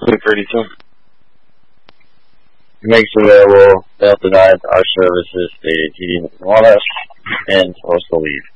232. Makes available, they'll deny our services stated he didn't want us and told us to leave.